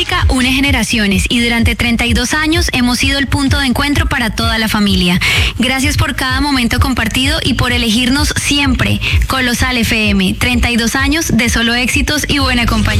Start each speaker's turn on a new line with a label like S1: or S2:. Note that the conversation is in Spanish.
S1: Une generaciones y durante 32 años hemos sido el punto de encuentro para toda la familia. Gracias por cada momento compartido y por elegirnos siempre. Colosal FM, 32 años de solo éxitos y buena compañía.